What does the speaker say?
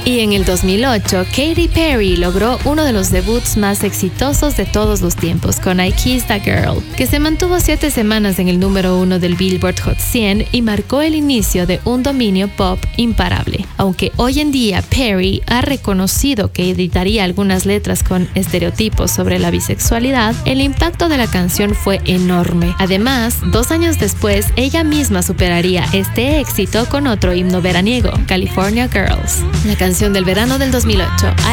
Y en el 2008, Katy Perry logró uno de los debuts más exitosos de todos los tiempos con I Kissed a Girl, que se mantuvo 7 semanas en el número 1 del Billboard Hot 100 y marcó el inicio de un dominio pop imparable. Aunque hoy en día Perry ha reconocido que editaría algunas letras con estereotipos sobre la bisexualidad, el impacto de la canción fue enorme. Además, 2 años después, ella misma superaría este éxito con otro himno veraniego, California Girls. La canción del verano del 2008,